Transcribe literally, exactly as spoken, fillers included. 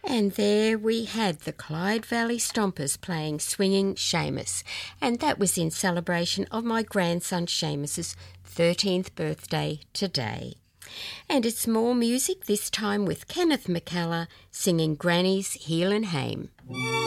And there we had the Clyde Valley Stompers playing Swinging Seamus, and that was in celebration of my grandson Seamus's thirteenth birthday today. And it's more music, this time with Kenneth McCullough singing Granny's Heel and Hame.